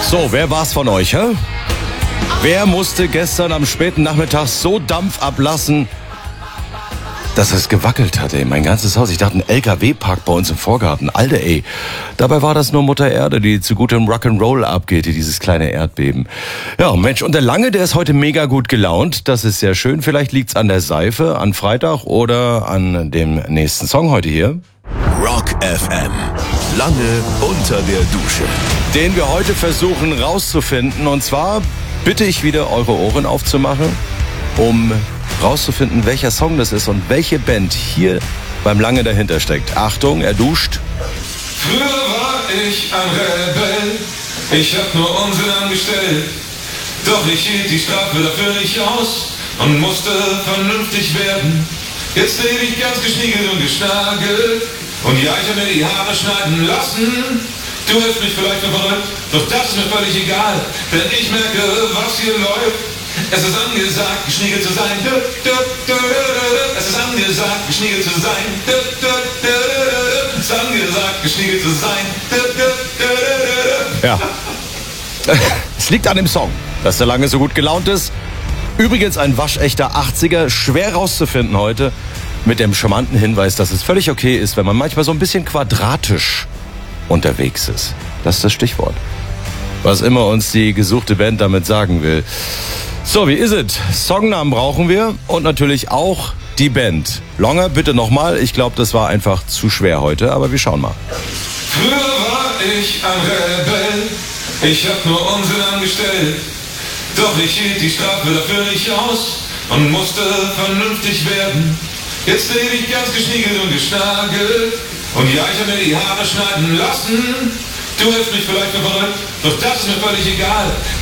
So, wer war's von euch, hä? Wer musste gestern am späten Nachmittag so Dampf ablassen, dass es gewackelt hat, ey? Mein ganzes Haus. Ich dachte, ein LKW parkt bei uns im Vorgarten. Alter, ey. Dabei war das nur Mutter Erde, die zu gutem Rock'n'Roll abgeht, dieses kleine Erdbeben. Ja, Mensch, und der Lange, der ist heute mega gut gelaunt. Das ist sehr schön. Vielleicht liegt's an der Seife, an Freitag oder an dem nächsten Song heute hier. Rock FM. Lange unter der Dusche. Den wir heute versuchen rauszufinden. Und zwar bitte ich wieder, eure Ohren aufzumachen, um rauszufinden, welcher Song das ist und welche Band hier beim Lange dahinter steckt. Achtung, er duscht. Früher war ich ein Rebell, ich hab nur Unsinn angestellt. Doch ich hielt die Strafe dafür nicht aus und musste vernünftig werden. Jetzt lebe ich ganz geschniegelt und geschnagelt. Und ja, ich hab mir die Haare schneiden lassen. Du hältst mich vielleicht für verrückt, doch das ist mir völlig egal. Denn ich merke, was hier läuft. Es ist angesagt, geschniegelt zu sein. Es ist angesagt, geschniegelt zu sein. Es ist angesagt, geschniegelt zu sein. Ja. Es liegt an dem Song, dass der Lange so gut gelaunt ist. Übrigens ein waschechter 80er, schwer rauszufinden heute. Mit dem charmanten Hinweis, dass es völlig okay ist, wenn man manchmal so ein bisschen quadratisch unterwegs ist. Das ist das Stichwort. Was immer uns die gesuchte Band damit sagen will. So, wie ist es? Songnamen brauchen wir und natürlich auch die Band. Longer, bitte nochmal. Ich glaube, das war einfach zu schwer heute, aber wir schauen mal. Früher war ich ein Rebell, ich hab nur Unsinn angestellt. Doch ich hielt die Strafe dafür nicht aus und musste vernünftig werden. Jetzt lebe ich ganz geschniegelt und geschnagelt. Und ja, ich hab mir die Haare schneiden lassen. Du hältst mich vielleicht für verrückt, doch das ist mir völlig egal.